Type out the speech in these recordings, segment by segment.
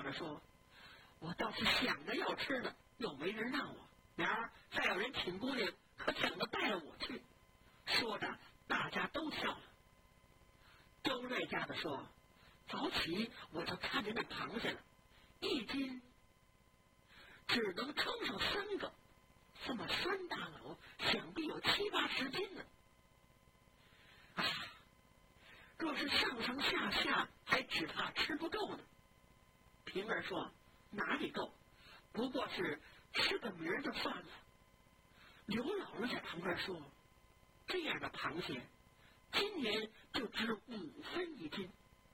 着说：“我倒是想着要吃的，又没人让我。明儿再有人请姑娘，可抢着带了我去。”说着，大家都笑了。周瑞家的说：“早起我就看见那螃蟹了，一斤只能称上3个，这么3大篓，想必有7、80斤呢。啊，若是上上下下，还只怕吃不够呢。”平儿说：“哪里够？不过是吃个名儿就算了。”刘姥姥在旁边说：“这样的螃蟹，今年就值5分1斤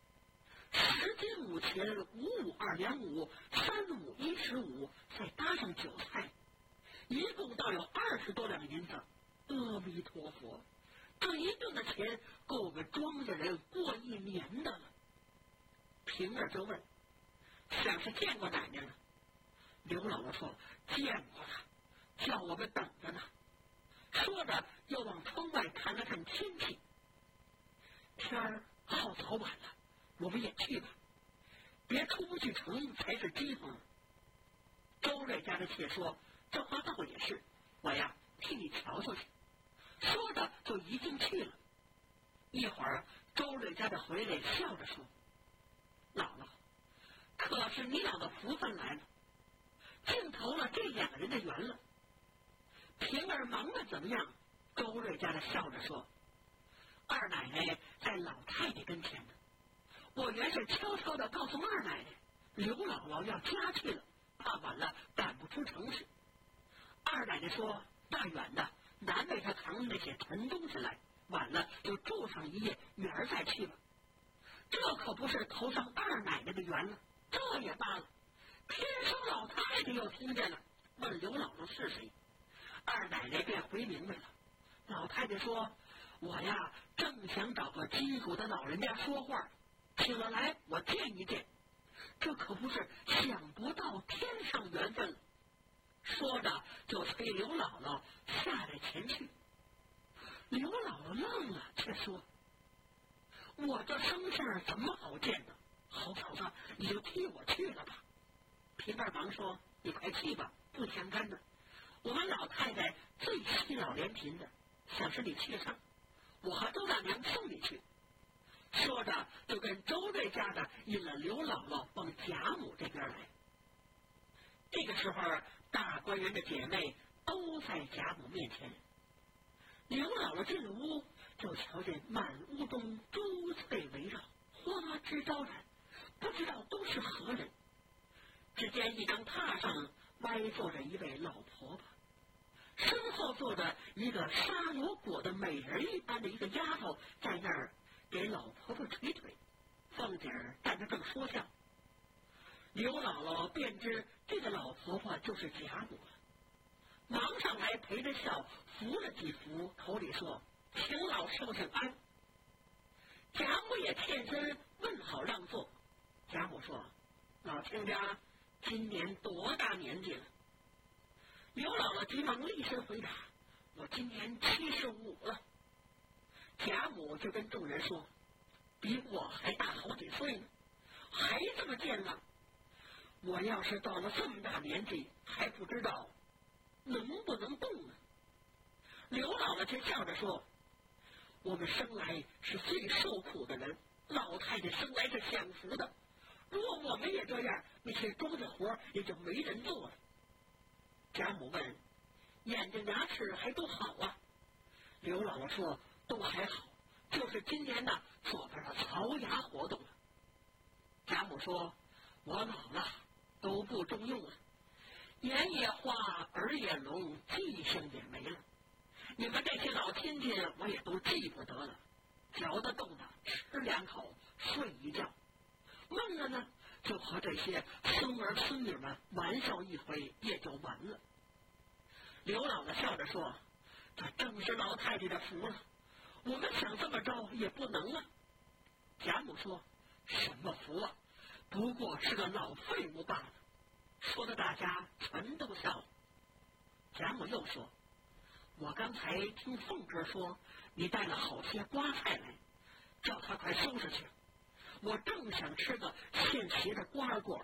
，10斤5钱，5五2两5，3五15，再搭上韭菜，一共倒有20多两银子。阿弥陀佛，这一顿的钱够个庄稼人过1年的了。”平儿就问：“想是见过奶奶了？”刘姥姥说：“见过了，叫我们等着呢。”说着又往窗外看了看天气，天儿好早晚了，我们也去吧，别出不去城才是饥荒。周瑞家的妾说：“这话倒也是，我呀替你瞧瞧去。”说着就已经去了。一会儿周瑞家的回来，笑着说：“姥姥，可是你俩的福分来了，竟投了这2个人的缘了。”平儿忙得怎么样？周瑞家的笑着说：“二奶奶在老太太跟前呢，我原是悄悄地告诉二奶奶，刘姥姥要家去了，怕晚了赶不出城市。二奶奶说大远的，难为她扛那些沉东西来，晚了就住上1夜，明儿再去吧。这可不是投上二奶奶的缘了。这也罢了。”天生老太太又听见了，问刘姥姥是谁。二奶奶便回明白了。老太太说：“我呀正想找个基础的老人家说话，请了来我见一见，这可不是想不到天上缘分了。”说着就催刘姥姥下来前去。刘姥姥愣了，却说：“我这生事怎么好见呢？好嫂子，你就替我去了吧。”平儿忙说：“你快去吧，不相干的。我们老太太最惜老怜贫的，想是你去上，我和周大娘送你去。”说着就跟周瑞家的引了刘姥姥往贾母这边来。这个时候，大观园的姐妹都在贾母面前。刘姥姥进了屋，就瞧见满屋中珠翠围绕，花枝招展，不知道都是何人。只见一张榻上歪坐着一位老婆婆，身后坐着一个纱油裹的美人一般的一个丫头，在那儿给老婆婆捶腿。凤姐儿站着正说笑。刘姥姥便知这个老婆婆就是贾母了，忙上来陪着笑，扶了几扶，口里说：“请老寿星安。”贾母也欠身问好让座。贾母说：“老亲家今年多大年纪了？”刘姥姥急忙立身回答：“我今年75了。”贾母就跟众人说：“比我还大好几岁呢，还这么健朗。我要是到了这么大年纪，还不知道能不能动呢。”刘姥姥却笑着说：“我们生来是最受苦的人，老太太生来是享福的。如果我们也这样，那些庄稼活也就没人做了。”贾母问：“眼睛牙齿还都好啊？”刘姥姥说：“都还好，就是今年呢做不了槽牙活动了。”贾母说：“我老了，都不中用了，眼也花，耳也聋，记性也没了。你们这些老亲戚我也都记不得了，嚼得动的吃2口，睡一觉，闷了呢就和这些孙儿孙女们玩笑一回，也就完了。”刘姥姥笑着说：“这正是老太太的福了，我们想这么着也不能啊。”贾母说：“什么福啊，不过是个老废物罢了。”说的大家全都笑了。贾母又说：“我刚才听凤哥说你带了好些瓜菜来，叫他快收拾去。我正想吃个现学的瓜果